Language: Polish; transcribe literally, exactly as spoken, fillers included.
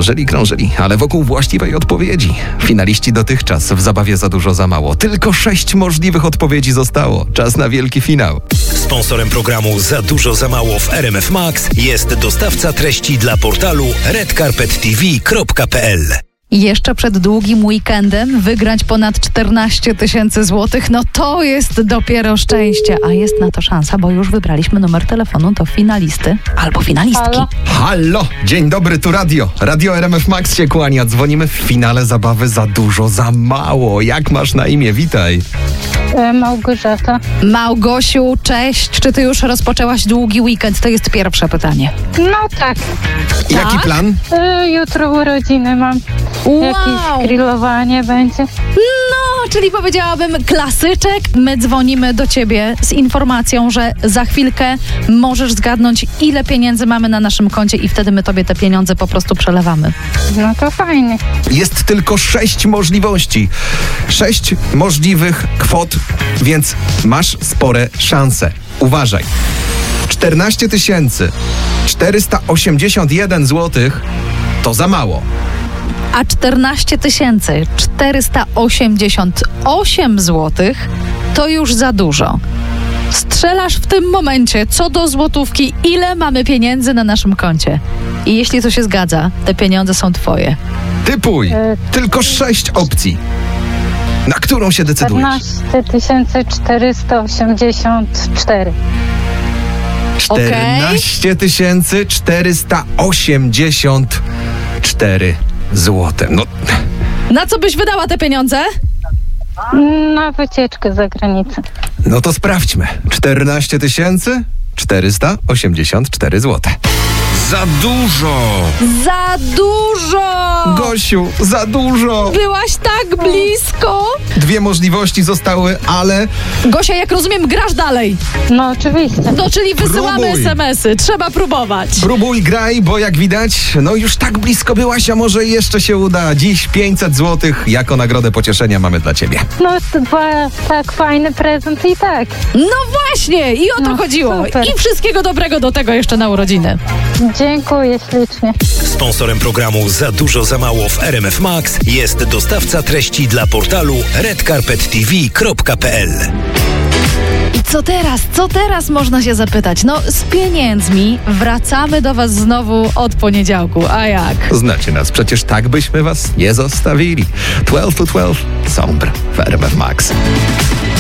krążyli, krążyli, ale wokół właściwej odpowiedzi. Finaliści dotychczas w zabawie Za dużo, za mało. Tylko sześć możliwych odpowiedzi zostało. Czas na wielki finał. Sponsorem programu Za dużo, za mało w R M F Max jest dostawca treści dla portalu red carpet t v kropka p l. Jeszcze przed długim weekendem wygrać ponad czternaście tysięcy złotych, no to jest dopiero szczęście. A jest na to szansa, bo już wybraliśmy numer telefonu do finalisty albo finalistki. Halo? Halo, dzień dobry, tu radio. Radio R M F Max się kłania. Dzwonimy w finale zabawy Za dużo, za mało. Jak masz na imię? Witaj. E, Małgorzata. Małgosiu, cześć. Czy ty już rozpoczęłaś długi weekend? To jest pierwsze pytanie. No tak. Jaki Tak? plan? E, jutro urodziny mam. Wow! Jakieś grillowanie będzie. No, czyli powiedziałabym klasyczek. My dzwonimy do ciebie z informacją, że za chwilkę możesz zgadnąć, ile pieniędzy mamy na naszym koncie i wtedy my tobie te pieniądze po prostu przelewamy. No to fajnie. Jest tylko sześć możliwości. Sześć możliwych kwot, więc masz spore szanse. Uważaj. czternaście tysięcy czterysta osiemdziesiąt jeden złotych to za mało. A czternaście tysięcy czterysta osiemdziesiąt osiem złotych to już za dużo. Strzelasz w tym momencie co do złotówki, ile mamy pieniędzy na naszym koncie. I jeśli to się zgadza, te pieniądze są twoje. Typuj. E, Tylko sześć opcji. Na którą się decydujesz? czternaście tysięcy czterysta osiemdziesiąt cztery. czternaście tysięcy czterysta osiemdziesiąt cztery złote. No, Na co byś wydała te pieniądze? Na wycieczkę za granicę. no to sprawdźmy. czternaście tysięcy czterysta osiemdziesiąt cztery złote. Za dużo! Za dużo! Gosiu, za dużo! Byłaś tak blisko! Dwie możliwości zostały, ale Gosia, jak rozumiem, grasz dalej. No oczywiście. No, czyli wysyłamy Próbuj. es em esy. Trzeba próbować. próbuj, graj, bo jak widać, no już tak blisko byłaś, a może jeszcze się uda. Dziś pięćset złotych jako nagrodę pocieszenia mamy dla ciebie. No to była tak fajny prezent i tak. No właśnie, i o to No, chodziło. super. I wszystkiego dobrego do tego jeszcze na urodziny. Dziękuję ślicznie. Sponsorem programu Za dużo, za mało w R M F Max jest dostawca treści dla portalu red carpet t v kropka p l. I co teraz? Co teraz można się zapytać? No, z pieniędzmi wracamy do was znowu od poniedziałku. A jak? Znacie nas, przecież tak byśmy was nie zostawili. dwanaście to dwanaście, Sombre w R M F Max.